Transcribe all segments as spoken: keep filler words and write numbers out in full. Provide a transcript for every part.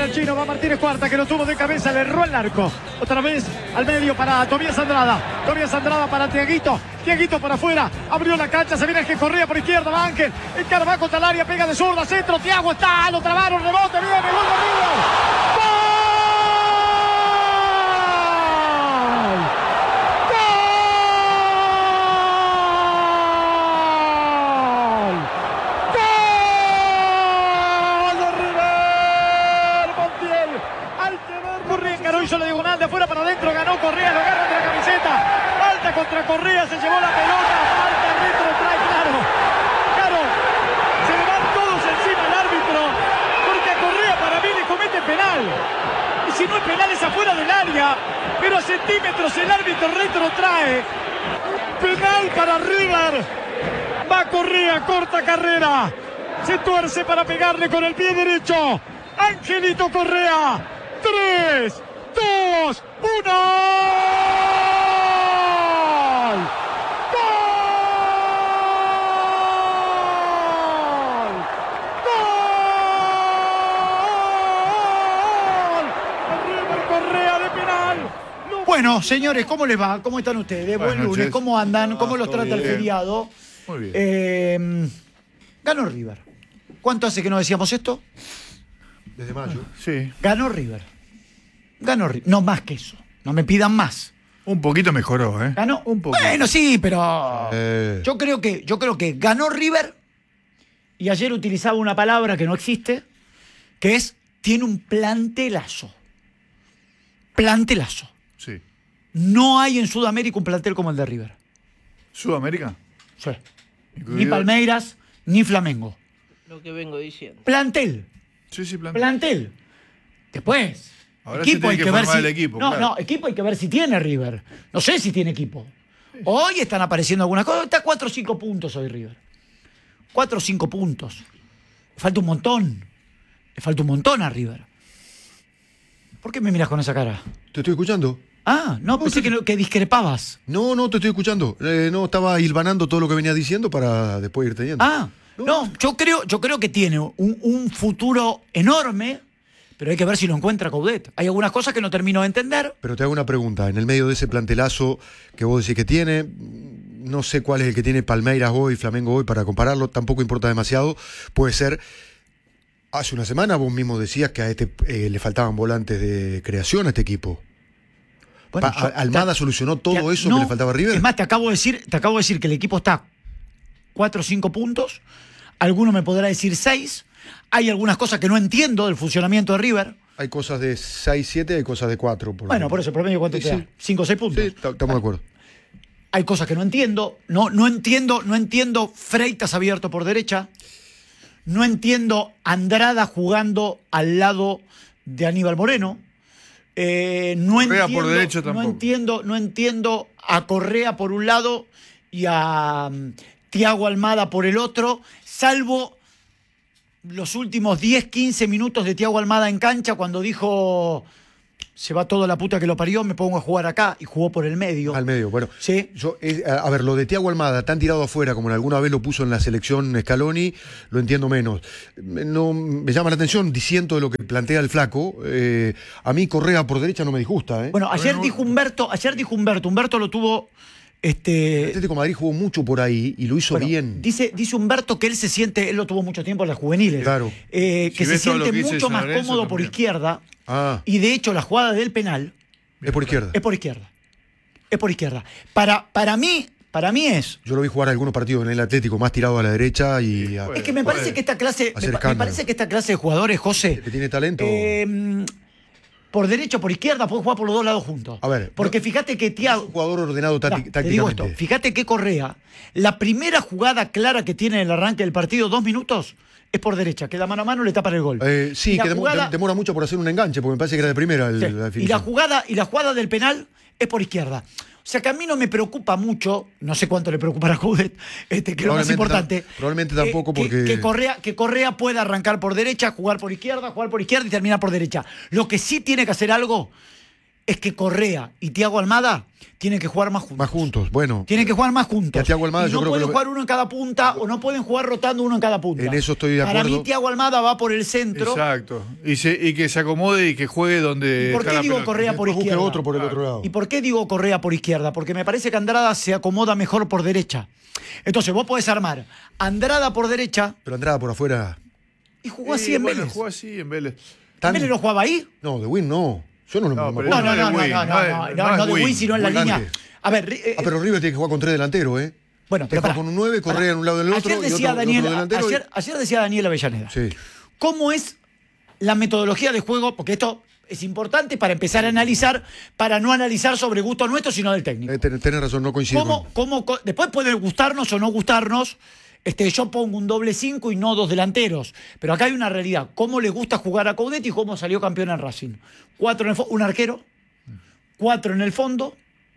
viene el chino, va Martínez Cuarta, que lo tuvo de cabeza, le erró el arco. Otra vez al medio para Tobías Andrada. Tobías Andrada para Tiaguito. Tiaguito para afuera, abrió la cancha, se viene Ángel Correa por izquierda, va Ángel. El Carvajal contra el área, pega de zurda, centro, Tiago está, lo trabaron, rebote, viene, gol de River. ¡Gol! Hizo la diagonal de afuera para adentro, ganó Correa, lo agarra entre la camiseta, falta contra Correa, se llevó la pelota, falta, el árbitro trae, claro, claro, se le van todos encima al árbitro, porque a Correa para mí le comete penal, y si no es penal es afuera del área, pero a centímetros el árbitro retrotrae, penal para River, va Correa, corta carrera, se tuerce para pegarle con el pie derecho, Angelito Correa, tres, dos, uno. ¡Gol! ¡Gol! ¡Gol! River Correa de penal. No. Bueno, señores, ¿cómo les va? ¿Cómo están ustedes? Buenas Buen lunes, noches. ¿cómo andan? ¿Cómo Ah, los trata todo el bien. feriado? Muy bien. Eh, ganó River. ¿Cuánto hace que no decíamos esto? Desde mayo. Sí. Ganó River. Ganó River. No más que eso. No me pidan más. Un poquito mejoró, ¿eh? Ganó. Un poquito. Bueno, sí, pero Eh, yo creo que yo creo que ganó River y ayer utilizaba una palabra que no existe, que es tiene un plantelazo. Plantelazo. Sí. No hay en Sudamérica un plantel como el de River. ¿Sudamérica? Sí. Incluido- Ni Palmeiras, ni Flamengo. Lo que vengo diciendo. Plantel. Sí, sí, plan. Plantel. Después. Ahora se tiene que ver formar si. el equipo, No, claro. no, equipo hay que ver si tiene River. No sé si tiene equipo. Hoy están apareciendo algunas cosas. Está cuatro o cinco puntos hoy River. cuatro o cinco puntos. Le falta un montón. Le falta un montón a River. ¿Por qué me miras con esa cara? ¿Te estoy escuchando? Ah, no, pensé que, no- que discrepabas. No, no, te estoy escuchando. Eh, no, estaba hilvanando todo lo que venía diciendo para después ir teniendo. Ah, no, yo creo, yo creo que tiene un, un futuro enorme, pero hay que ver si lo encuentra Coudet. Hay algunas cosas que no termino de entender. Pero te hago una pregunta. En el medio de ese plantelazo que vos decís que tiene, no sé cuál es el que tiene Palmeiras hoy, Flamengo hoy, para compararlo, tampoco importa demasiado. Puede ser. Hace una semana vos mismo decías que a este eh, le faltaban volantes de creación a este equipo. Bueno, Pa- yo- Almada te- solucionó todo te- eso no, que le faltaba a River. Es más, te acabo de decir, te acabo de decir que el equipo está cuatro o cinco puntos. Alguno me podrá decir seis. Hay algunas cosas que no entiendo del funcionamiento de River. Hay cosas de seis, siete, hay cosas de cuatro. Por Bueno, por eso, el promedio, ¿cuánto Sí, te sí. da? cinco o seis puntos. Sí, ta- estamos de acuerdo. Hay cosas que no entiendo. No, no entiendo, no entiendo Freitas abierto por derecha. No entiendo Andrada jugando al lado de Aníbal Moreno. Eh, no Correa entiendo, por derecha no tampoco. entiendo, no entiendo a Correa por un lado y a um, Thiago Almada por el otro, salvo los últimos diez, quince minutos de Thiago Almada en cancha cuando dijo se va toda la puta que lo parió, me pongo a jugar acá, y jugó por el medio. Al medio, bueno. Sí. Yo, eh, a ver, lo de Thiago Almada, tan tirado afuera como alguna vez lo puso en la selección Scaloni, lo entiendo menos. No, me llama la atención, diciendo de lo que plantea el flaco. Eh, a mí Correa por derecha no me disgusta. ¿eh? Bueno, ayer Bueno, dijo Humberto, ayer dijo Humberto, Humberto lo tuvo. Este, El Atlético de Madrid jugó mucho por ahí y lo hizo bueno, bien. Dice, dice Humberto que él se siente, él lo tuvo mucho tiempo en las juveniles, Claro. eh, que Si se ves todo lo siente que dice mucho San más Lorenzo cómodo por también. izquierda, Ah, y de hecho la jugada del penal es por izquierda. es por izquierda. Es por izquierda. Para, para mí, para mí es. Yo lo vi jugar algunos partidos en el Atlético más tirado a la derecha y a- Puede, Es que me parece puede que esta clase, hacer me, pa- me escándalo. parece que esta clase de jugadores, José, que tiene talento. eh, por derecha o por izquierda, puede jugar por los dos lados juntos. A ver, Porque no- fíjate que es Thiago. un jugador ordenado Ya, tácti- te digo tácticamente. esto, fíjate que Correa, la primera jugada clara que tiene en el arranque del partido, dos minutos, es por derecha, queda mano a mano, le tapa el gol. Eh, sí, Y la que demo- jugada- demora mucho por hacer un enganche, porque me parece que era de primera el- Sí, la y definición. la jugada y la jugada del penal es por izquierda. O sea que a mí no me preocupa mucho, no sé cuánto le preocupará a Coudet, este, que es lo más Probablemente importante. tam- probablemente tampoco, que- porque- Que Correa, que Correa pueda arrancar por derecha, jugar por izquierda, jugar por izquierda y terminar por derecha. Lo que sí tiene que hacer algo es que Correa y Thiago Almada tienen que jugar más juntos. Más juntos, bueno. Tienen que jugar más juntos. Y a Thiago Almada y yo no creo que pueden lo- jugar uno en cada punta o no pueden jugar rotando uno en cada punta. En eso estoy de Para acuerdo. mí Thiago Almada va por el centro. Exacto. Y, se, y que se acomode y que juegue donde. ¿Y por está qué la digo pelota. Correa por Busque izquierda? otro por el otro lado. ¿Y por qué digo Correa por izquierda? Porque me parece que Andrada se acomoda mejor por derecha. Entonces vos podés armar Andrada por derecha Pero Andrada por afuera. y jugó así Sí, en bueno, Vélez. jugó así en Vélez. Tan- ¿Vélez no jugaba ahí? No, de Win no. Yo no lo No, me pero No, acuerdo. no, no, de no, Win, no, no no, es- no, no no, es no de Win, Win, sino en la volante. línea. A ver, eh, Ah, pero River tiene que jugar con tres delanteros, ¿eh? bueno, pero Está pará. con un nueve, Correa Pará. en un lado del otro Ayer y decía otro- Daniel, otro delantero y- ayer, ayer decía Daniel Avellaneda. Sí. ¿Cómo es la metodología de juego? Porque esto es importante para empezar a analizar, para no analizar sobre gusto nuestro, sino del técnico. Eh, ten- tenés razón, no coincido. ¿Cómo, con- cómo, co- después puede gustarnos o no gustarnos. Este, yo pongo un doble cinco y no dos delanteros. Pero acá hay una realidad. ¿Cómo le gusta jugar a Coudet y cómo salió campeón en Racing? Cuatro en el fo- un arquero, cuatro en el fondo,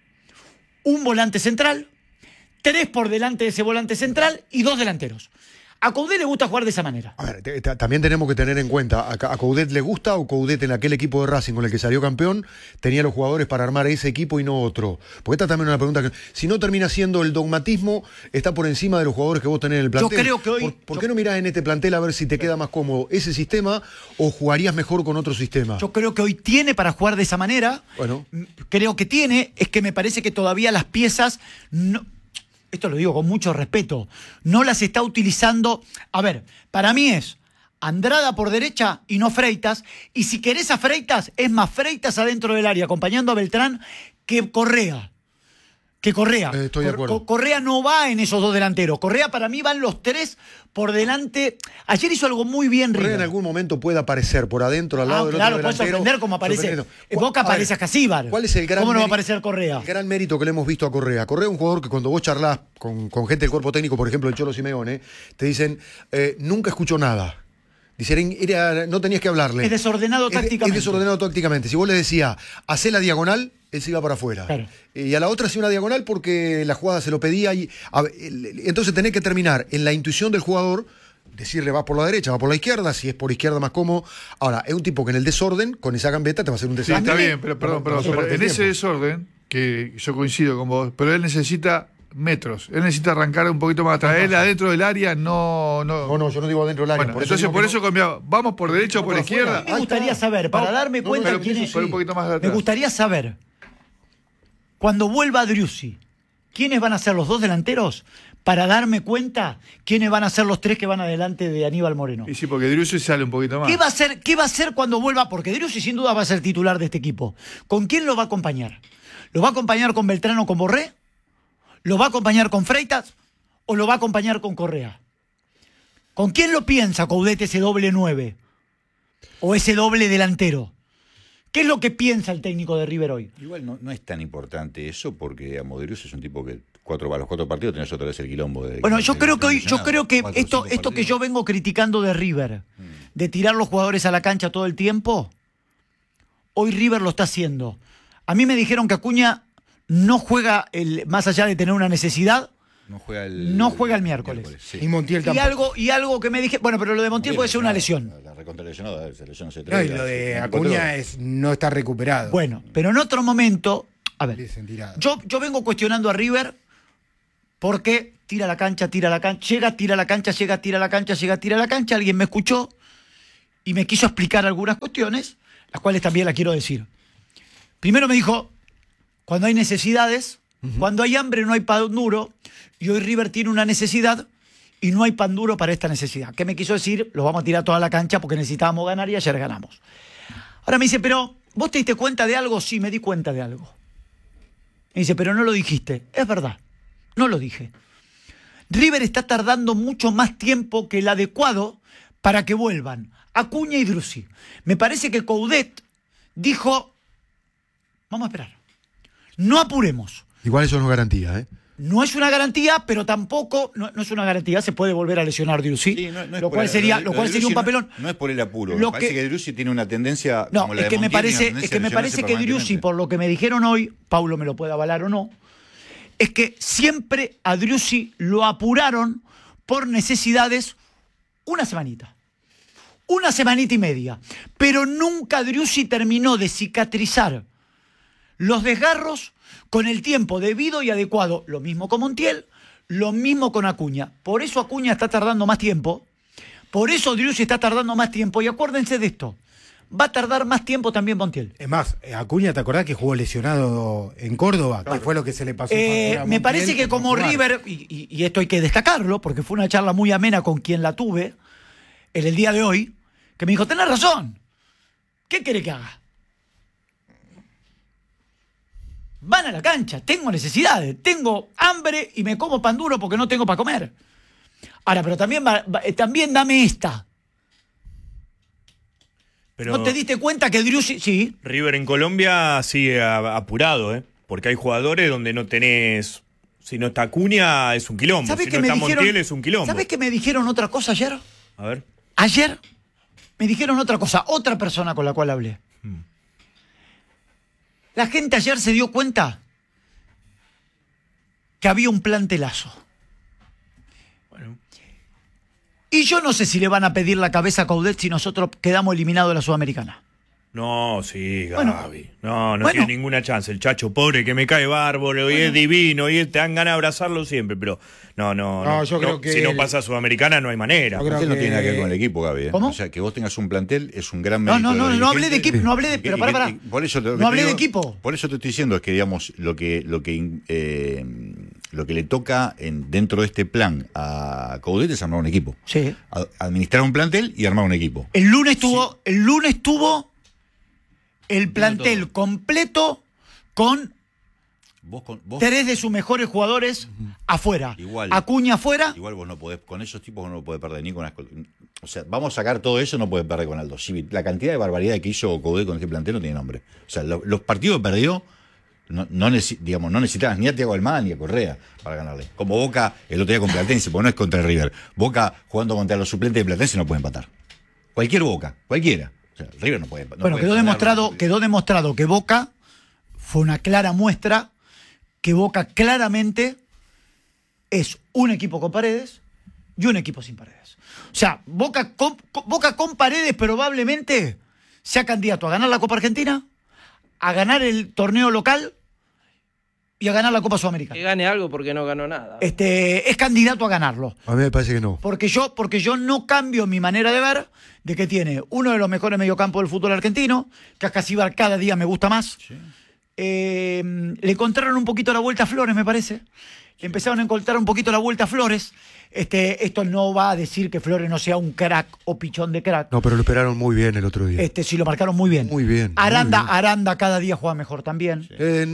un volante central, tres por delante de ese volante central y dos delanteros. A Coudet le gusta jugar de esa manera. A ver, te- te- también tenemos que tener en cuenta, ¿a, a Coudet le gusta o Coudet en aquel equipo de Racing con el que salió campeón tenía los jugadores para armar ese equipo y no otro? Porque esta también es una pregunta que, si no termina siendo el dogmatismo, está por encima de los jugadores que vos tenés en el plantel. creo que hoy- ¿Por, por yo- qué no mirás en este plantel a ver si te queda más cómodo ese sistema o jugarías mejor con otro sistema? Yo creo que hoy tiene para jugar de esa manera. Bueno. M- Creo que tiene, es que me parece que todavía las piezas, no, esto lo digo con mucho respeto, no las está utilizando. A ver, para mí es Andrada por derecha y no Freitas. Y si querés a Freitas, es más Freitas adentro del área, acompañando a Beltrán, que Correa. Que Correa. Eh, estoy de Cor- acuerdo. Co- Correa no va en esos dos delanteros. Correa para mí van los tres por delante. Ayer hizo algo muy bien Correa River. en algún momento puede aparecer por adentro al lado Ah, del claro, otro puede delantero. sorprender como aparece. sorprendiendo. En Boca A ver, aparece a Casíbar. ¿Cuál es el gran ¿Cómo no va a mérito- aparecer Correa? El gran mérito que le hemos visto a Correa. Correa es un jugador que cuando vos charlás con, con gente del cuerpo técnico, por ejemplo el Cholo Simeone, te dicen, eh, nunca escuchó nada. Dicen, era- no tenías que hablarle. Es desordenado Es de- tácticamente. Es desordenado tácticamente. Si vos le decías, hacé la diagonal, él se iba para afuera. Claro. Y a la otra hacía una diagonal porque la jugada se lo pedía. Y, a ver, el- entonces tenés que terminar en la intuición del jugador, decirle vas por la derecha, vas por la izquierda, si es por izquierda más cómodo. Ahora, es un tipo que en el desorden, con esa gambeta, te va a hacer un Sí, desastre. está mí me- bien, pero perdón, Te perdón, pasó pero parte en del ese tiempo. desorden, que yo coincido con vos, pero él necesita metros, él necesita arrancar un poquito más atrás. Él adentro del área no. no, No, no, yo no digo adentro del área. Bueno, por eso entonces digo por que eso no- cambiaba. ¿Vamos por derecha o No, por por izquierda? afuera. Me gustaría está. saber, para No, darme no, cuenta pero- quién es. pero un poquito más Me atrás. gustaría saber, cuando vuelva Driussi, quiénes van a ser los dos delanteros, para darme cuenta quiénes van a ser los tres que van adelante de Aníbal Moreno. Y sí, porque Driussi sale un poquito más. ¿Qué va a hacer, qué va a hacer cuando vuelva? Porque Driussi sin duda va a ser titular de este equipo. ¿Con quién lo va a acompañar? ¿Lo va a acompañar con Beltrán o con Borré? ¿Lo va a acompañar con Freitas? ¿O lo va a acompañar con Correa? ¿Con quién lo piensa Coudet ese doble nueve? ¿O ese doble delantero? ¿Qué es lo que piensa el técnico de River hoy? Igual no, no es tan importante eso porque Amoderius es un tipo que cuatro a los cuatro partidos tenés otra vez el quilombo de. Bueno, yo de- creo que hoy, yo lesionado. creo que Cuatro o esto, cinco esto que partidos. yo vengo criticando de River, de tirar los jugadores a la cancha todo el tiempo, hoy River lo está haciendo. A mí me dijeron que Acuña no juega, el, más allá de tener una necesidad, No juega el, no juega el miércoles. sí. Y Montiel y tampoco. algo, y algo que me dije, bueno, pero lo de Montiel puede ser una lesión. La, la recontra lesionada, a ver, se lesiona hace No, tres y lo de veinticuatro Acuña horas. es no está recuperado. Bueno, pero en otro momento, a ver, Dicen tirado. yo, yo vengo cuestionando a River porque tira la cancha, tira la cancha, llega, tira la cancha, llega, tira la cancha, llega, tira la cancha, alguien me escuchó y me quiso explicar algunas cuestiones, las cuales también las quiero decir. Primero me dijo, cuando hay necesidades, cuando hay hambre no hay pan duro, y hoy River tiene una necesidad y no hay pan duro para esta necesidad. ¿Qué me quiso decir? Lo vamos a tirar toda la cancha porque necesitábamos ganar y ayer ganamos. Ahora me dice, pero ¿vos te diste cuenta de algo? Sí, me di cuenta de algo. Me dice, pero no lo dijiste. Es verdad, no lo dije. River está tardando mucho más tiempo que el adecuado para que vuelvan Acuña y Driussi. Me parece que Coudet dijo, vamos a esperar, no apuremos. Igual eso no es garantía, ¿eh? No es una garantía, pero tampoco, no, no es una garantía, se puede volver a lesionar Driussi, Sí, no- no es lo por cual el- sería, de- lo de cual sería un Driussi no- papelón. No, es por el apuro. Lo Me parece que- que, Driussi tiene una tendencia. No, como la es de que me Montiel, parece, una es que me tendencia a parece que lesionarse Driussi, por lo que me dijeron hoy, Paulo me lo puede avalar o no, es que siempre a Driussi lo apuraron por necesidades una semanita. Una semanita y media. Pero nunca Driussi terminó de cicatrizar los desgarros con el tiempo debido y adecuado. Lo mismo con Montiel, lo mismo con Acuña. Por eso Acuña está tardando más tiempo, por eso Driussi está tardando más tiempo, y acuérdense de esto, va a tardar más tiempo también Montiel. Es más, Acuña, ¿te acordás que jugó lesionado en Córdoba? Claro. Que fue lo que se le pasó. Eh, me parece que como River, y, y, y esto hay que destacarlo, porque fue una charla muy amena con quien la tuve en el día de hoy, que me dijo, tenés razón, ¿qué quiere que haga? Van a la cancha, tengo necesidades, tengo hambre y me como pan duro porque no tengo para comer. Ahora, pero también, va, va, también dame esta. Pero ¿No te diste cuenta que Driussi... Sí. River en Colombia sigue apurado, ¿eh? Porque hay jugadores donde no tenés... Si no está Acuña es un quilombo, si no está Montiel es un quilombo. ¿Sabés que me dijeron otra cosa ayer? A ver. Ayer me dijeron otra cosa, otra persona con la cual hablé. Hmm. La gente ayer se dio cuenta que había un plantelazo. Bueno. Y yo no sé si le van a pedir la cabeza a Coudet si nosotros quedamos eliminados de la Sudamericana. No, sí, Gaby. Bueno, no, no bueno. tiene ninguna chance. El Chacho pobre que me cae bárbaro y Bueno. es divino y te dan ganas de abrazarlo siempre, pero no, no, No, no. yo creo no, que si no el- pasa a Sudamericana no hay manera. Yo creo Eso no que- tiene nada que ver con el equipo, Gaby. ¿eh? ¿Cómo? O sea, que vos tengas un plantel es un gran No, mérito. no, de no, los no hablé de dirigentes. equipo, no hablé de... Y- Pero y- pará, y- pará. y por eso te- lo que No te hablé de digo- equipo. Por eso te estoy diciendo es que, digamos, lo que, lo que, eh, lo que le toca en, dentro de este plan a Coudet es armar un equipo. Sí. A- administrar un plantel y armar un equipo. El lunes tuvo, el lunes tuvo el plantel completo con Vos, con, vos tres de sus mejores jugadores afuera. Igual. Acuña afuera. Igual vos no podés, con esos tipos no podés perder ni con las... O sea, vamos a sacar todo eso, no podés perder con Aldo Civi. La cantidad de barbaridad que hizo Coudet con este plantel no tiene nombre. O sea, lo- los partidos que perdió, no, no, necesi- digamos, no necesitabas ni a Thiago Almada ni a Correa para ganarle. Como Boca el otro día con Platense, porque no es contra el River. Boca jugando contra los suplentes de Platense no puede empatar. Cualquier Boca, cualquiera. O sea, River no puede. No Bueno, puede quedó ganar. demostrado, quedó demostrado que Boca fue una clara muestra que Boca claramente es un equipo con Paredes y un equipo sin Paredes. O sea, Boca con, con- Boca con Paredes probablemente sea candidato a ganar la Copa Argentina, a ganar el torneo local y a ganar la Copa Que Sudamericana. gane algo porque no ganó nada. Este, es candidato a ganarlo. A mí me parece que no. Porque yo, porque yo no cambio mi manera de ver de que tiene uno de los mejores mediocampos del fútbol argentino, que a Casíbar cada día me gusta más. Eh, le encontraron un poquito la vuelta a Flores, me parece. Le empezaron a encontrar un poquito la vuelta a Flores. Este, esto no va a decir que Flores no sea un crack o pichón de crack. No, pero lo esperaron muy bien el otro día. Este, sí, lo marcaron muy bien. Muy bien, muy Aranda, bien. Aranda cada día juega mejor también. Eh,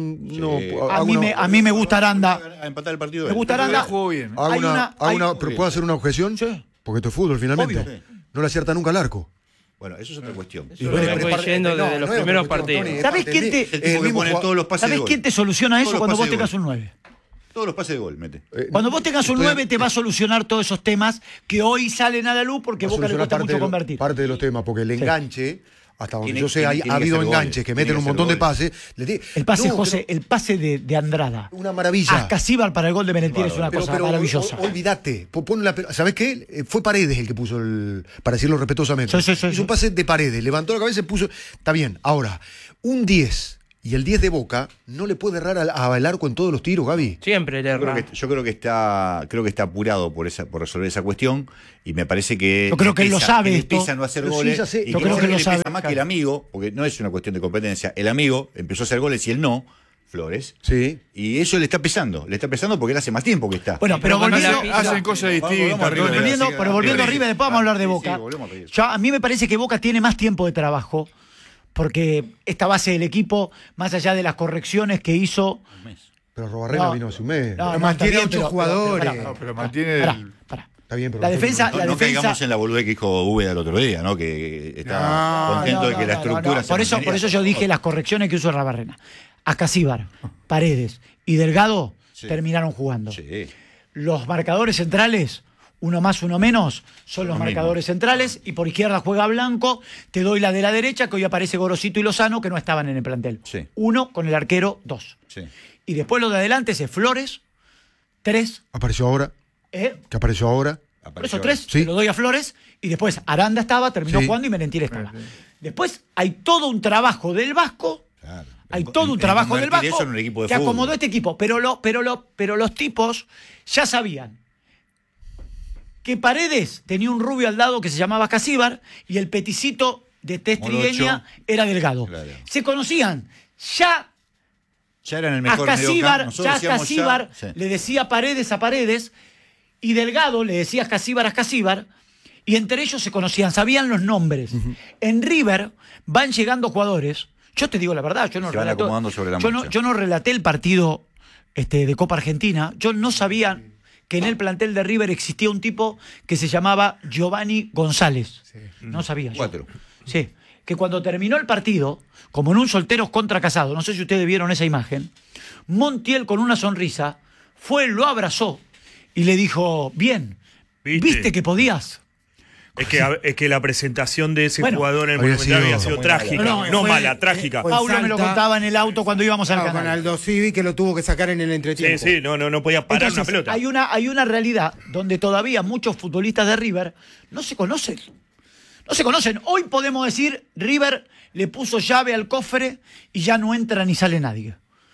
no, Sí. A, hago mí una- me, a mí me gusta Aranda. A empatar el partido. Me él. gusta El otro día Aranda. jugó bien. hago hay una- una- hago hay- una- pero ¿puedo hacer una objeción? Sí. Porque esto es fútbol, finalmente. Obvio. No le acierta nunca al arco. Bueno, eso es otra cuestión. Eso lo vengo diciendo desde los primeros partidos. ¿Sabés quién te- Es el tipo que pone todos los pases de ¿Sabés gol. quién te soluciona Todos eso los cuando vos pases de tengas gol. un nueve? Todos los pases de gol, mete. Cuando vos tengas un Estoy- nueve te va a solucionar todos esos temas que hoy salen a la luz porque Va a Boca le solucionar cuesta parte mucho de lo- convertir. Parte de los temas, porque el enganche, hasta donde Tiene- yo sé, tiene- hay- tiene ha que habido hacer enganches goles, que meten tiene un que montón de hacer pases. Le di- El pase, No, José, pero- el pase de, de Andrada. Una maravilla. A Casíbar para el gol de Merentiel es una Pero, cosa pero, maravillosa. ol- olvídate. Po- pon la pel- ¿Sabés qué? Eh, Fue Paredes el que puso el. Para decirlo respetuosamente. Sí, sí, sí, Hizo sí. un pase de Paredes. Levantó la cabeza y puso. Está bien. Ahora, un diez y el diez de Boca no le puede errar al, al arco en todos los tiros, Gaby. Siempre le Yo creo, erra. que, yo creo que está creo que está apurado por esa por resolver esa cuestión y me parece que Yo creo que él lo sabe le esto. pesa no hacer Pero sí, goles ya sé. y Yo que creo no que le lo pesa sabe, más claro. que el amigo, porque no es una cuestión de competencia. El amigo empezó a hacer goles y él no, Flores. Sí. Y eso le está pesando, le está pesando porque él hace más tiempo que está. Bueno, pero cuando volviendo, la- Hacen cosas Vamos, distintas. vamos, River. volviendo, Siga, pero volviendo siga. arriba, después vamos a hablar de Sí, Boca. sí, volvemos a reír. Ya, a mí me parece que Boca tiene más tiempo de trabajo porque esta base del equipo, más allá de las correcciones que hizo... Pero Robarrena No. vino hace un mes. No, Pero no, mantiene está bien, ocho pero- pero- jugadores. pero- pará, No, pero pará, mantiene pará, el- pará. Está bien, pero La no- defensa, No, la no defensa... caigamos en la boludez que dijo Úbeda el otro día, ¿no? Que está No, contento No, de que no, la no, estructura no. se Por eso, mantenía. por eso yo dije las correcciones que usó Rabarrena. Acasíbar, Paredes y Delgado Sí. terminaron jugando. Sí. Los marcadores centrales, uno más, uno menos, son los Lo marcadores mismo. centrales y por izquierda juega Blanco. Te doy la de la derecha, que hoy aparece Gorosito y Lozano, que no estaban en el plantel. Sí. Uno con el arquero, dos. Sí. Y después lo de adelante es Flores, tres. Apareció ahora. ¿eh? Que apareció ahora. Por eso Apareció tres, Sí. te lo doy a Flores, y después Aranda estaba, terminó Sí. jugando y Merentiel estaba. Después hay todo un trabajo del Vasco Claro. Hay todo un trabajo del banco eso en un equipo de que fútbol. acomodó este equipo. Pero, lo, pero, lo, pero los tipos ya sabían que Paredes tenía un rubio al lado que se llamaba Casíbar y el peticito de tez trigueña era Delgado. Claro. Se conocían. Ya Ya eran el a mejor Casíbar, mediocampo. ya a Nosotros Casíbar decíamos ya- sí. le decía Paredes a Paredes y Delgado le decía Casíbar a Casíbar y entre ellos se conocían, sabían los nombres. Uh-huh. En River van llegando jugadores. Yo te digo la verdad, yo no, se van relato, acomodando sobre la yo marcha. no, yo no relaté el partido este, de Copa Argentina. Yo no sabía que en el plantel de River existía un tipo que se llamaba Giovanni González. Sí. No sabía. Cuatro. Yo. Sí. Que cuando terminó el partido, como en un Solteros contra Casados, no sé si ustedes vieron esa imagen, Montiel con una sonrisa fue, lo abrazó y le dijo, bien, ¿viste, ¿viste que podías? Es que, es que la presentación de ese bueno, jugador en el había Monumental sido- había sido trágica. No, No, no, fue- mala, trágica. fue- Paulo me lo Salta. contaba en el auto cuando íbamos al No, canal. con Aldo Civi que lo tuvo que sacar en el entretiempo. Sí, sí, no, no, no podía parar Entonces, una pelota. Hay una, hay una realidad donde todavía muchos futbolistas de River no se conocen. No se conocen. Hoy podemos decir, River le puso llave al cofre y ya no entra ni sale nadie.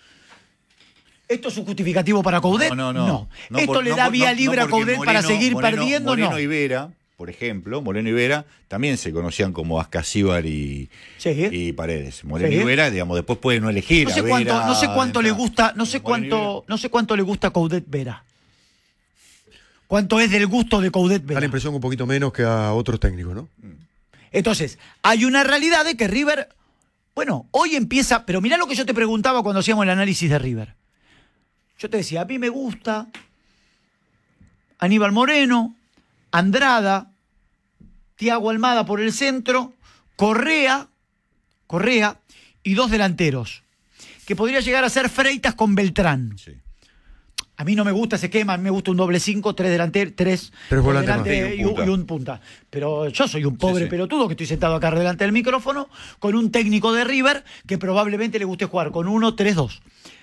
¿Esto es un justificativo para Coudet? No, no, no. No ¿Esto por- le no da por- vía no- libre no a porque Coudet Moreno- para seguir Moreno- perdiendo? Moreno No. y Vera, por ejemplo, Moreno y Vera también se conocían como Ascasíbar y, Sí. y Paredes. Moreno Sí. y Vera, digamos, después puede no elegir. No sé a cuánto, Vera, no sé cuánto le entra- gusta, no sé Moreno y cuánto, no sé cuánto le gusta a Coudet Vera. ¿Cuánto es del gusto de Coudet Da Vera? la impresión un poquito menos que a otros técnicos, ¿no? Entonces, hay una realidad de que River, bueno, hoy empieza, pero mirá lo que yo te preguntaba cuando hacíamos el análisis de River. Yo te decía, a mí me gusta Aníbal Moreno, Andrada, Thiago Almada por el centro, Correa, Correa y dos delanteros, que podría llegar a ser Freitas con Beltrán. Sí. A mí no me gusta ese esquema, a mí me gusta un doble cinco, tres delanteros, tres, Tres volantes delante más. y, un, y un punta. Pero yo soy un pobre Sí, sí. pelotudo que estoy sentado acá delante del micrófono con un técnico de River que probablemente le guste jugar con uno, tres, dos.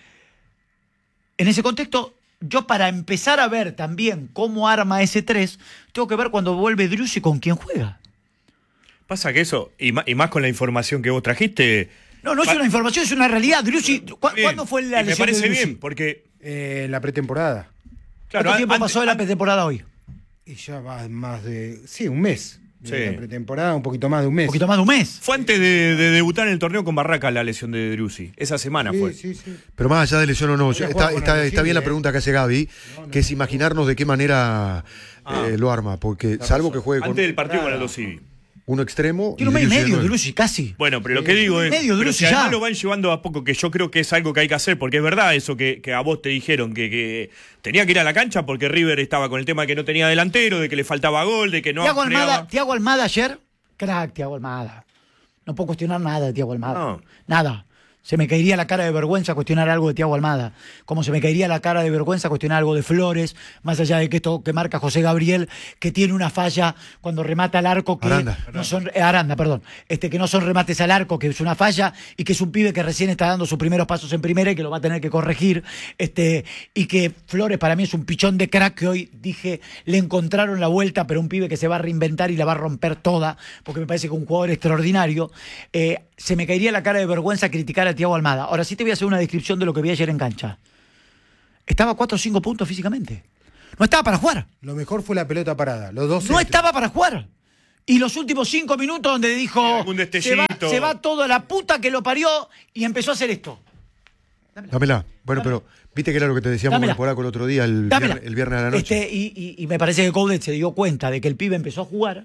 En ese contexto, yo para empezar a ver también cómo arma ese tres, tengo que ver cuando vuelve Driussi con quién juega. Pasa que eso, y más, y más con la información que vos trajiste. No, no es pa- una información, es una realidad. Driussi, ¿cu- bien, ¿cuándo fue la y me lesión de parece Driussi? bien, porque. Eh, la pretemporada. Claro, ¿Cuánto tiempo an- pasó de la pretemporada hoy? Y ya va más de. Sí, un mes. De Sí. la pretemporada, un poquito más de un mes. Un poquito más de un mes. Fue antes de, de debutar en el torneo con Barraca la lesión de Driussi. Esa semana Sí, fue. sí, sí. Pero más allá de lesión o no, Había está, jugado con está- Aldo está bien la Civi, pregunta que hace Gaby, que es imaginarnos de qué manera eh, lo arma, porque salvo que juegue con Antes del partido con Aldo Civi. uno extremo. Tiene un mes y Driussi de medio, nueve. Driussi, casi. Bueno, pero lo que digo es. Medio pero Driussi si además ya. lo van llevando a poco, que yo creo que es algo que hay que hacer, porque es verdad eso que, que a vos te dijeron, que, que tenía que ir a la cancha porque River estaba con el tema de que no tenía delantero, de que le faltaba gol, de que no. Tiago creaba- Almada, Thiago Almada ayer, crack, Thiago Almada. No puedo cuestionar nada de Thiago Almada. No. Nada. Se me caería la cara de vergüenza cuestionar algo de Thiago Almada. Como se me caería la cara de vergüenza cuestionar algo de Flores, más allá de que esto que marca José Gabriel, que tiene una falla cuando remata al arco que Aranda. no son eh, Aranda, perdón, este que no son remates al arco, que es una falla y que es un pibe que recién está dando sus primeros pasos en primera y que lo va a tener que corregir, este y que Flores para mí es un pichón de crack que hoy dije le encontraron la vuelta, pero un pibe que se va a reinventar y la va a romper toda, porque me parece que es un jugador extraordinario. Eh, se me caería la cara de vergüenza criticar a Thiago Almada. Ahora sí te voy a hacer una descripción de lo que vi ayer en cancha. Estaba a cuatro o cinco puntos físicamente. No estaba para jugar. Lo mejor fue la pelota parada. Los dos No centros. estaba para jugar. Y los últimos cinco minutos donde dijo algún se va, destellito. se va todo a la puta que lo parió y empezó a hacer esto. Dámela. Bueno, pero viste que era lo que te decíamos con Dámela. el Polaco el otro día, el, Dámela. viernes, el viernes a la noche. Este, y, y- y me parece que Coudet se dio cuenta de que el pibe empezó a jugar.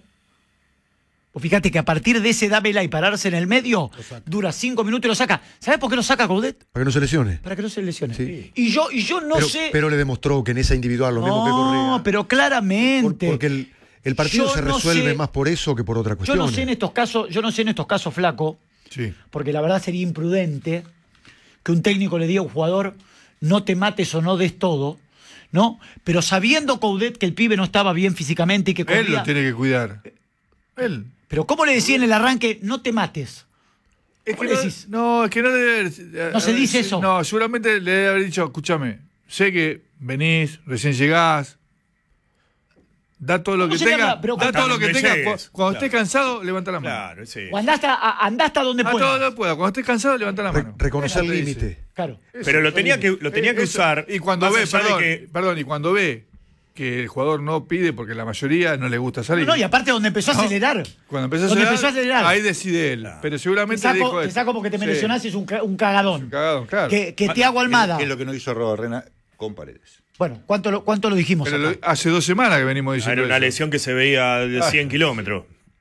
Pues fíjate que a partir de ese dámela y pararse en el medio, dura cinco minutos y lo saca. ¿Sabes por qué lo saca Coudet? Para que no se lesione. Para que no se lesione. Sí. Y yo, y yo no pero, sé. pero le demostró que en esa individual, lo mismo que Correa. No, pero claramente. por- porque el, el partido Yo se no resuelve sé- más por eso que por otra Yo cuestión. no sé en estos casos, yo no sé en estos casos, flaco, Sí. porque la verdad sería imprudente que un técnico le diga a un jugador no te mates o no des todo, ¿no? Pero sabiendo Coudet que el pibe no estaba bien físicamente y que Él corría. lo tiene que cuidar. Él. Pero ¿cómo le decía en el arranque no te mates? Es ¿Cómo que le no, decís? no, es que no debe. No se dice eso. No, seguramente le debe haber dicho, escúchame, sé que venís, recién llegás. Da todo lo ¿Cómo que sería tenga. la- pero Da todo lo que cuando tenga. llegues? Cu- Cuando Claro. estés cansado, levanta la mano. Claro, sí. O andá hasta, a- andá hasta donde A puedas. todo lo que pueda. Cuando estés cansado, levanta la Re- mano. reconocer el Eso te límite. dice. Claro. Pero lo tenía que, lo tenía que Eh, eso. usar. Y cuando más ve, allá de perdón, que- perdón, y cuando ve que el jugador no pide porque la mayoría no le gusta No, salir. no, y aparte donde empezó a No. acelerar. Cuando empezó a Donde acelerar, empezó a acelerar. ahí decide él. Pero Te seguramente saco, dijo te esto. saco porque te me Sí. lesionaste, es un, ca- un cagadón. Cagado, claro. Que, que Thiago Almada. ¿Qué es lo que no hizo Robarrena con Paredes? Bueno, ¿cuánto lo, cuánto lo dijimos Pero acá? lo- hace dos semanas que venimos diciendo Era una eso. lesión que se veía de Ah. cien kilómetros.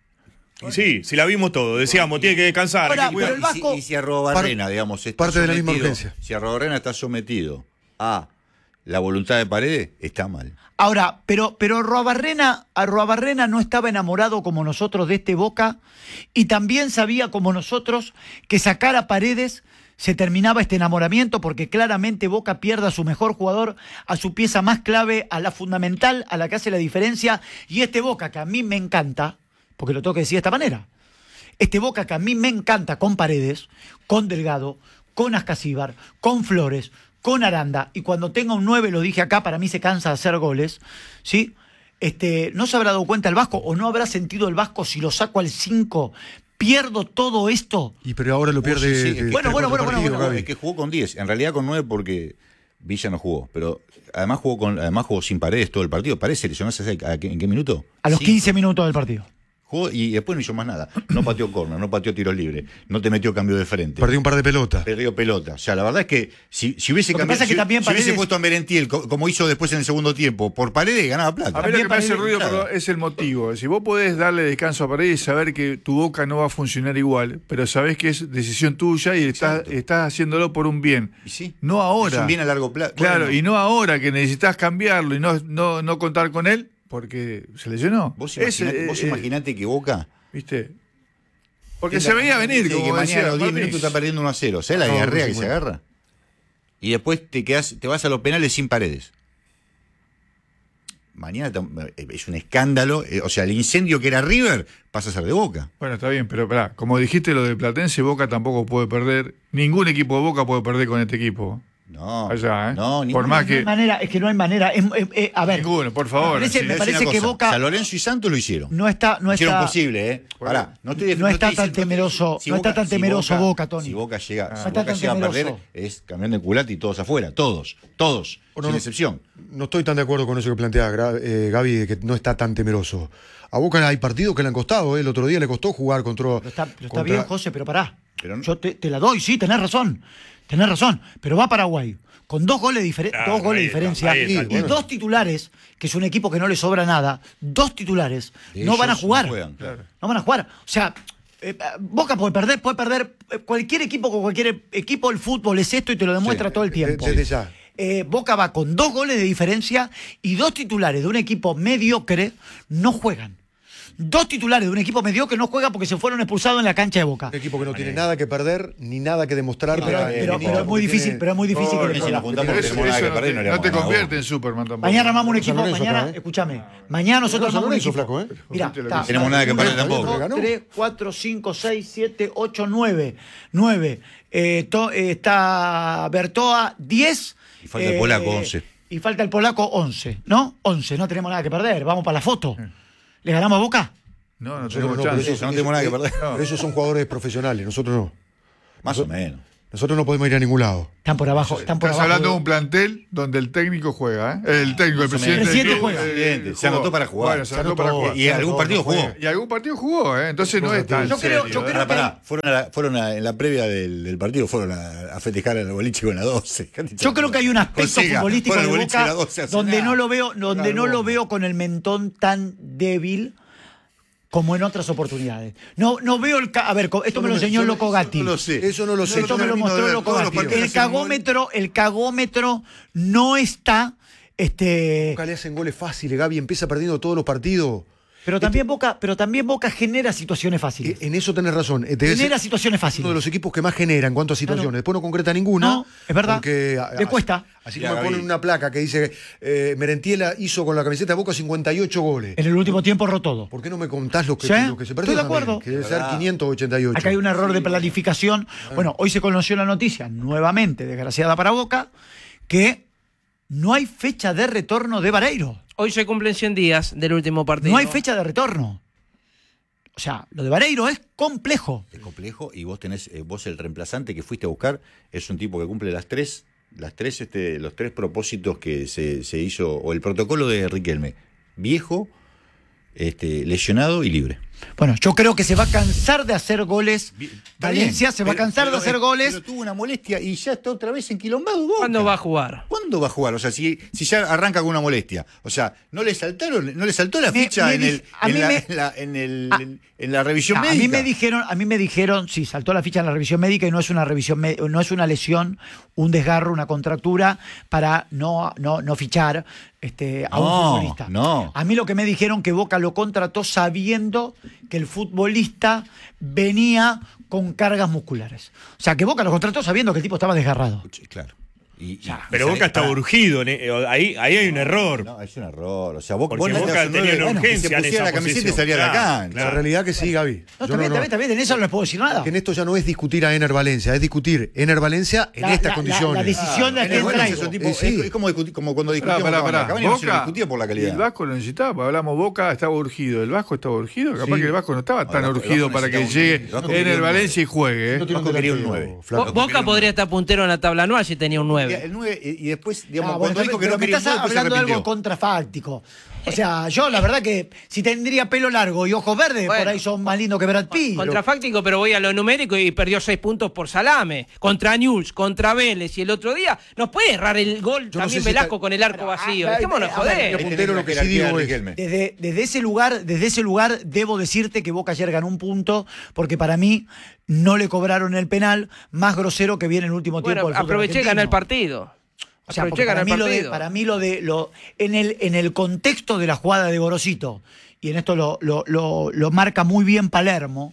Y sí, si la vimos todo. Decíamos, tiene que descansar. Ahora, hay que cuidar. pero el Vasco- Y si, y si Arrobarrena, digamos, está parte de la misma sometido- urgencia. Si Arrobarrena está sometido a la voluntad de Paredes, está mal. Ahora, pero, pero Arruabarrena, Arruabarrena no estaba enamorado como nosotros de este Boca y también sabía como nosotros que sacar a Paredes se terminaba este enamoramiento porque claramente Boca pierde a su mejor jugador, a su pieza más clave, a la fundamental, a la que hace la diferencia. Y este Boca que a mí me encanta, porque lo tengo que decir de esta manera, este Boca que a mí me encanta con Paredes, con Delgado, con Ascasíbar, con Flores, con Aranda, y cuando tenga un nueve, lo dije acá, para mí se cansa de hacer goles, ¿sí? Este, ¿no se habrá dado cuenta el Vasco o no habrá sentido el Vasco si lo saco al cinco? ¿Pierdo todo esto? Y pero ahora lo pierde. Sí, sí, de- es que- de Bueno, tres, bueno, cuatro bueno, partidos, bueno, Gaby. Es que jugó con diez, en realidad con nueve porque Villa no jugó, pero además jugó con además jugó sin Paredes todo el partido. Paredes se lesionó hace- ¿a qué- ¿en qué minuto? A los Sí. quince minutos del partido. Jugó y después no hizo más nada. No pateó corner, no pateó tiros libres, no te metió cambio de frente. Perdió un par de pelotas. Perdió pelota. O sea, la verdad es que si, si hubiese Lo que cambiado, pasa es que si, también si hubiese Paredes- puesto a Merentiel co- como hizo después en el segundo tiempo, por Paredes ganaba plata. A mí lo que me hace Paredes- ruido Nada. perdón, es el motivo. Si vos podés darle descanso a Paredes y saber que tu Boca no va a funcionar igual, pero sabés que es decisión tuya y estás, estás haciéndolo por un bien. Y sí, No ahora. es un bien a largo plazo. Claro, Bueno, y no ahora que necesitas cambiarlo y no, no, no contar con él porque se lesionó. Vos Ese, imaginate, vos eh, imaginate que Boca. ¿Viste? Porque es se la- veía venir, que como mañana decía a los diez Martínez. minutos está perdiendo uno a cero. ¿Sabes la No, diarrea no que se se puede. agarra? Y después te quedás, te vas a los penales sin Paredes. Mañana tam- es un escándalo. eh, O sea, el incendio que era River pasa a ser de Boca. Bueno, está bien, pero esperá, como dijiste lo de Platense, Boca tampoco puede perder. Ningún equipo de Boca puede perder con este equipo. No, Allá, ¿eh? no, ni Por más No hay que. manera, es que no hay manera. Es- es- es- a ver, Ninguno, por favor. Me parece, Sí, me Te voy a parece decir que una cosa, Boca San Lorenzo y Santos lo hicieron. no está, no hicieron está, posible, ¿eh? Pará, no, estoy, no está estoy tan diciendo- temeroso, si no está Boca- tan si temeroso Boca, Tony. Si Boca llega, No si está Boca tan llega a perder, temeroso. es campeón de culata y todos afuera. Todos, todos, O sin no, excepción. No estoy tan de acuerdo con eso que plantea Gra- eh, Gaby, de que no está tan temeroso. A Boca hay partidos que le han costado, ¿eh? El otro día le costó jugar contra. Pero está, pero está contra- bien, José, pero pará. Pero no- Yo te, te la doy, sí, tenés razón. Tenés razón. Pero va Paraguay. Con dos goles, difere- Claro, dos goles de ahí está, diferencia ahí está, y, bueno. dos titulares, que es un equipo que no le sobra nada, dos titulares no Ellos van a jugar. no juegan, claro. No van a jugar. O sea, eh, Boca puede perder, puede perder eh, cualquier equipo con cualquier equipo. El fútbol es esto y te lo demuestra Sí, todo el tiempo. Desde ya. Eh, Boca va con dos goles de diferencia y dos titulares de un equipo mediocre no juegan. Dos titulares de un equipo mediocre no juegan porque se fueron expulsados en la cancha de Boca. Un equipo que no tiene nada que perder ni nada que demostrar. Pero, para- pero- eh, pero es muy porque difícil, tiene- pero es muy difícil que Oh, le si pongan. nos juntamos Pero no eso, tenemos nada eso que no perder, te, no le no vamos te a ganar a convierte Boca. en Superman tampoco. Mañana armamos un San equipo, Lorenzo mañana, acá, ¿eh? escúchame, mañana nosotros San armamos un Lorenzo, equipo. flaco, ¿eh? Mira, Ojito lo está, que Tenemos nada que perder uno, tampoco. dos, Ganó. tres, cuatro, cinco, seis, siete, ocho, nueve. nueve. Eh, to- eh, está Bertoa, diez. Y falta el polaco, once. Y falta el polaco, once. ¿No? once, no tenemos nada que perder. Vamos para la foto. ¿Le ganamos a Boca? No, no Nosotros tenemos no, pero chance. eso no tenemos nada que perder. Pero esos son jugadores profesionales, nosotros no. Más o menos. Nosotros no podemos ir a ningún lado. Están por abajo. Están por Estás abajo. hablando de un plantel donde el técnico juega, ¿eh? El técnico, el Más o presidente. menos. del El presidente club, juega. eh, Presidente, se jugó. anotó para jugar. Bueno, se Se anotó para anotó. jugar. Y algún no, partido no jugó. juega. Y algún partido jugó, ¿eh? Entonces no es tan Yo creo- serio, yo ¿eh? creo Pará, que- pará. Fueron, a la- fueron a- en la previa del, del partido, fueron a, a festejar al boliche con la doce. Yo creo que hay un aspecto Consiga, futbolístico fueron de al boliche Boca a la doce, hace donde nada. no lo veo, donde no lo veo con el mentón tan débil como en otras oportunidades. No, no veo el... ca- A ver, co- esto me lo enseñó el Loco Gatti. No lo sé. Eso no lo sé. Esto Yo me lo termino de mostró el ver Loco todos los Gatti. partidos El que hacen gol. cagómetro, el cagómetro no está... Este, Boca le hacen goles fáciles, Gaby empieza perdiendo todos los partidos. pero también Boca, pero también Boca genera situaciones fáciles. Eh, En eso tenés razón. Eh, debe Genera ser situaciones uno de fáciles. los equipos que más genera en cuanto a situaciones. Claro. Después no concreta ninguna. No, es verdad. Porque, a- Le a- cuesta. Así Ya, como Gaby. ponen una placa que dice eh, Merentiela hizo con la camiseta de Boca cincuenta y ocho goles. En el último tiempo erró todo. ¿Por qué no me contás lo que, ¿Sí? lo que se perdió? Estoy de también? acuerdo. Que debe ser quinientos ochenta y ocho. Acá hay un error de planificación. Bueno, hoy se conoció la noticia, nuevamente, desgraciada para Boca, que no hay fecha de retorno de Vareiro. Hoy se cumplen cien días del último partido. No hay fecha de retorno. O sea, lo de Vareiro es complejo. Es complejo y vos tenés, eh, vos el reemplazante que fuiste a buscar es un tipo que cumple las tres, las tres, este, los tres propósitos que se, se hizo, o el protocolo de Riquelme. Viejo, este, lesionado y libre. Bueno, yo creo que se va a cansar de hacer goles. Está Valencia bien, se va a pero- cansar pero, de hacer eh, goles. Pero tuvo una molestia y ya está otra vez enquilombado. Boca. ¿Cuándo va a jugar? ¿Cuándo va a jugar? O sea, si, si ya arranca con una molestia. O sea, ¿no le saltaron, no le saltó la Me- ficha me en, di- el, a en, mí la, me- en, la, en, el- Ah. en la revisión A médica? mí me dijeron, a mí me dijeron, sí, saltó la ficha en la revisión médica y no es una revisión, me- no es una lesión, un desgarro, una contractura para no, no, no fichar este, a un No, futbolista. no. A mí lo que me dijeron que Boca lo contrató sabiendo que el futbolista venía con cargas musculares. O sea, que Boca lo contrató sabiendo que el tipo estaba desgarrado. Sí, claro. Y- y- Pero y- Boca está pará. urgido. ne- Ahí, ahí hay un error. No, es un error. O sea, vos, Porque vos Boca necesitas un tenía nueve una que urgencia se en pusiera esa la camiseta y posición. salía a la Claro, cancha. La realidad que sí, Gaby. No, Yo está bien, está bien, está bien, en eso no les puedo decir nada. Que en esto ya no es discutir a Ener Valencia, es discutir Ener Valencia en La- estas la- la- condiciones. la decisión de Ah, quién bueno, traigo. es un tipo- Eh, sí. es, es como, discutir- como cuando Pará, discutíamos pará, con pará. Cavani, no se Boca, discutía por la y calidad. el Vasco lo necesitaba, porque hablamos Boca estaba urgido. ¿El Vasco estaba urgido? Capaz Sí. que el Vasco no estaba tan el Vasco- el urgido Vasco para que necesitaba un- llegue el Vasco en quería el un Valencia y juegue. ¿eh? No tiene un Vasco quería un delantero, nueve. flaco. Bo- Boca podría estar puntero en la tabla anual si tenía un nueve. El nueve, y, y después, digamos, Ah, bueno, cuando dijo que pero no me quería un estás nueve, después se hablando de algo arrepintió. contrafáctico. O sea, yo la verdad que si tendría pelo largo y ojos verdes, Bueno. por ahí son más lindos que Brad Pitt. Contrafáctico, pero voy a lo numérico y perdió seis puntos por salame. Contra Newell's, contra Vélez y el otro día. Nos puede errar el gol Yo no también sé si Velasco está- con el arco vacío. ah, Dejémonos a ver, joder. yo- puntero, lo que sí digo es- Desde, desde ese lugar, desde ese lugar debo decirte que Boca ayer ganó un punto, porque para mí no le cobraron el penal más grosero que viene en el último Bueno, tiempo del fútbol aproveché y gané el argentino. partido. O sea, Aproveché porque y gané para el mí, lo de, partido. para mí lo de lo en el en el contexto de la jugada de Gorosito, y en esto lo, lo, lo, lo marca muy bien Palermo,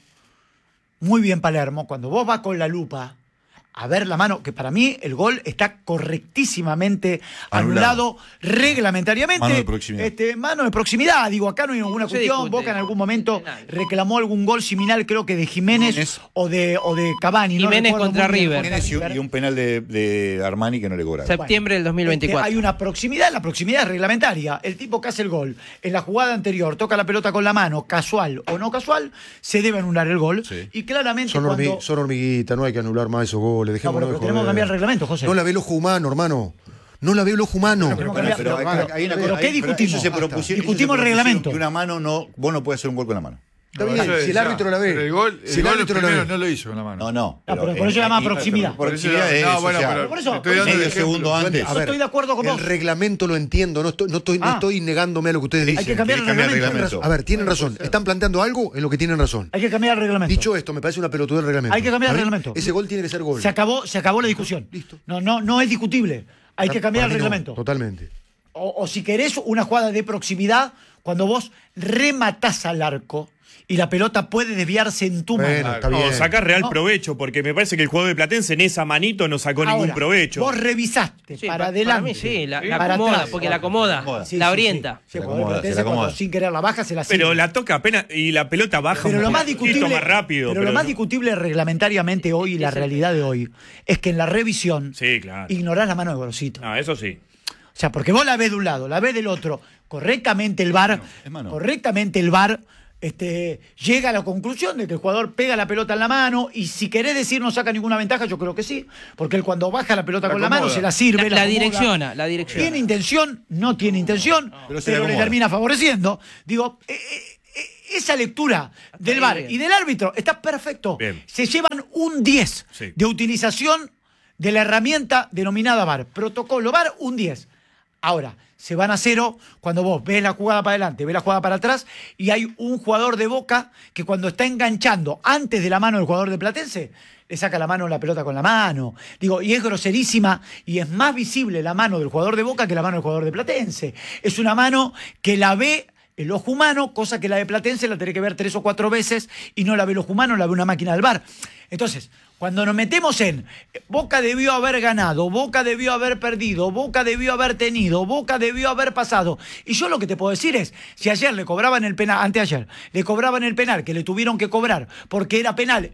muy bien Palermo, cuando vos vas con la lupa a ver la mano, que para mí el gol está correctísimamente anulado, Anulado. reglamentariamente. Mano de proximidad. Este, mano de proximidad, digo, acá no hay ninguna No se cuestión. discute. Boca en algún momento Penal. reclamó algún gol similar, creo que de Jiménez, Jiménez. o de o de Cavani. no Jiménez recuerdo contra muy bien, River. contra Y un, y un penal de, de Armani que no le cobraron. Septiembre del dos mil Este, veinticuatro. hay una proximidad, la proximidad es reglamentaria. El tipo que hace el gol en la jugada anterior toca la pelota con la mano, casual o no casual, se debe anular el gol. Sí. Y claramente Son, cuando... hormi- son hormiguitas, no hay que anular más esos goles. No, Dejémonos pero, de pero tenemos que joder. cambiar el reglamento, José. No la ve el ojo humano, hermano. No la ve el ojo humano. Pero- Pero, pero hay- pero- hay una pero cosa- ¿qué hay- pero discutimos? ellos se Basta. propusieron- ellos Discutimos se el propusieron reglamento. Que una mano no, vos no puedes hacer un gol con la mano. Está No, bien, eso es si el ya. árbitro la ve. Pero el gol, Si el gol árbitro la primero ve. no lo hizo con la mano. No, no. pero por eso se llama y- proximidad. Proximidad es No, eso, bueno, o sea, pero por eso- te estoy por eso- dando el medio ejemplo. segundo antes. Yo estoy de acuerdo con el vos. reglamento lo entiendo, no estoy, no estoy, no Ah. estoy negándome a lo que ustedes Hay dicen. que cambiar el Hay que cambiar el reglamento. reglamento. A ver, tienen razón. Están planteando algo en lo que tienen razón. Hay que cambiar el reglamento. Dicho esto, me parece una pelotudez del reglamento. Hay que cambiar el A ver, reglamento. Ese gol tiene que ser gol. Se acabó, se acabó la discusión. Listo. No, no, no es discutible. Hay que cambiar Para el mí no, reglamento. Totalmente. O, o si querés una jugada de proximidad, cuando vos rematás al arco y la pelota puede desviarse en tu Bueno, mano. está No, bien. saca real No. provecho, porque me parece que el jugador de Platense en esa manito no sacó ningún Ahora, provecho. Vos revisaste Sí, para pa- adelante. Para mí sí, la, la para acomoda, atrás. porque la acomoda, acomoda. Sí, la sí, orienta. sí. Sí, Se la porque acomoda, Platense se la cuando acomoda. sin querer la baja, se la Pero sirve. la toca apenas y la pelota baja Pero un lo más poquito discutible, más rápido. pero lo pero más no- discutible reglamentariamente hoy y la realidad de hoy es que en la revisión Sí, claro. ignorás la mano de Gorosito. No, eso sí. O sea, porque vos la ves de un lado, la ves del otro. Correctamente el V A R, es mano. correctamente el V A R este, llega a la conclusión de que el jugador pega la pelota en la mano y si querés decir no saca ninguna ventaja, yo creo que sí, porque él cuando baja la pelota La con la mano acomoda. se la sirve. La, la acomoda. direcciona, la direcciona. Tiene intención, no tiene intención, Pero pero, se la le acomoda. termina favoreciendo. Digo, eh, eh, eh, esa lectura del V A R bien. y del árbitro está perfecto. Bien. Se llevan un diez Sí. de utilización de la herramienta denominada V A R. Protocolo V A R, un diez. Ahora, se van a cero cuando vos ves la jugada para adelante, ves la jugada para atrás y hay un jugador de Boca que cuando está enganchando antes de la mano del jugador de Platense, le saca la mano la pelota con la mano. Digo, y es groserísima y es más visible la mano del jugador de Boca que la mano del jugador de Platense. Es una mano que la ve el ojo humano, cosa que la de Platense la tenés que ver tres o cuatro veces y no la ve el ojo humano, la ve una máquina del V A R. Entonces, cuando nos metemos en Boca debió haber ganado, Boca debió haber perdido, Boca debió haber tenido, Boca debió haber pasado. Y yo lo que te puedo decir es, si ayer le cobraban el penal, anteayer, le cobraban el penal que le tuvieron que cobrar porque era penal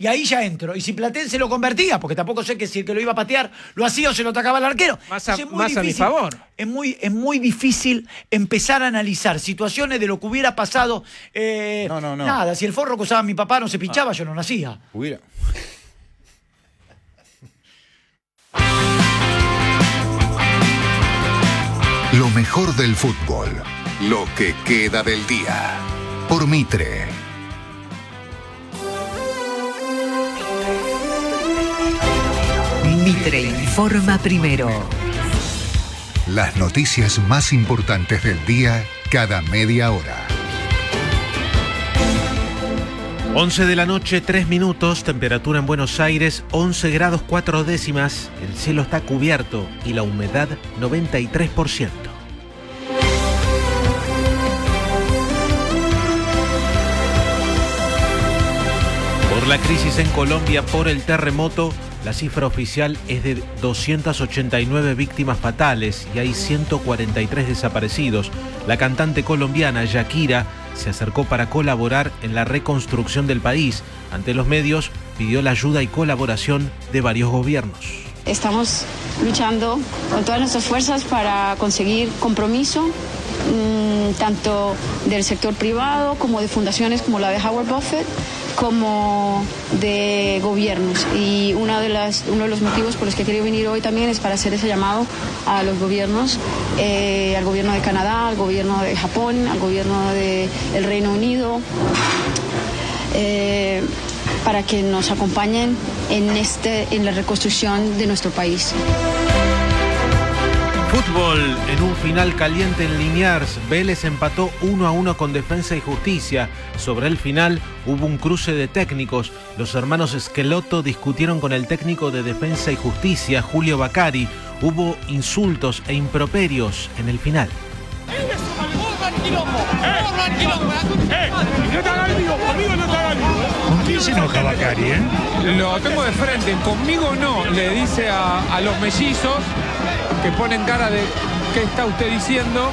Y ahí ya entro. Y si Platense lo convertía, porque tampoco sé que si el que lo iba a patear lo hacía o se lo atacaba al arquero. Más a, Es muy más a mi difícil. favor. Es muy, es muy difícil empezar a analizar situaciones de lo que hubiera pasado. eh, No, no, no. Nada, si el forro que usaba mi papá no se pinchaba, yo no nacía. Hubiera. Lo mejor del fútbol. Lo que queda del día. Por Mitre. Mitre informa primero. Las noticias más importantes del día cada media hora. once de la noche, tres minutos, temperatura en Buenos Aires, once grados cuatro décimas, el cielo está cubierto y la humedad noventa y tres por ciento. Por la crisis en Colombia por el terremoto, la cifra oficial es de doscientas ochenta y nueve víctimas fatales y hay ciento cuarenta y tres desaparecidos. La cantante colombiana Shakira se acercó para colaborar en la reconstrucción del país. Ante los medios, pidió la ayuda y colaboración de varios gobiernos. Estamos luchando con todas nuestras fuerzas para conseguir compromiso, mmm, tanto del sector privado como de fundaciones como la de Howard Buffett, como de gobiernos. Y una de las, uno de los motivos por los que quería venir hoy también es para hacer ese llamado a los gobiernos, eh, al gobierno de Canadá, al gobierno de Japón, al gobierno del Reino Unido, eh, para que nos acompañen en, este, en la reconstrucción de nuestro país. Fútbol, en un final caliente en Liniers, Vélez empató uno a uno con Defensa y Justicia. Sobre el final hubo un cruce de técnicos. Los hermanos Schelotto discutieron con el técnico de Defensa y Justicia, Julio Bacari. Hubo insultos e improperios en el final. ¿Con quién se enoja Bacari, eh? Lo tengo de frente, conmigo no, le dice a, a los mellizos que ponen cara de ¿qué está usted diciendo?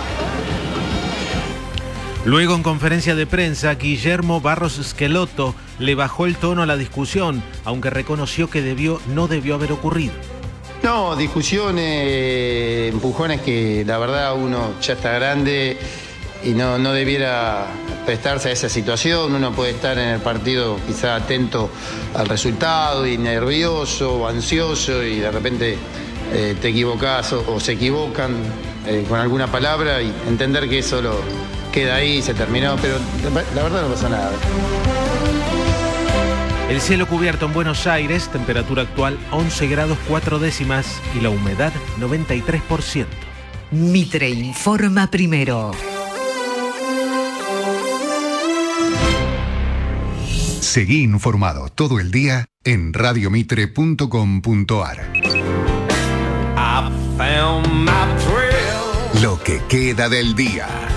Luego, en conferencia de prensa, Guillermo Barros Schelotto le bajó el tono a la discusión, aunque reconoció que debió, no debió haber ocurrido. No, discusiones, empujones que la verdad uno ya está grande y no, no debiera prestarse a esa situación. Uno puede estar en el partido quizá atento al resultado y nervioso o ansioso y de repente eh, te equivocás o, o se equivocan eh, con alguna palabra y entender que eso lo queda ahí y se terminó, pero la verdad no pasa nada. El cielo cubierto en Buenos Aires, temperatura actual once grados cuatro décimas y la humedad noventa y tres por ciento. Mitre informa primero. Seguí informado todo el día en radio mitre punto com punto ar. Lo que queda del día.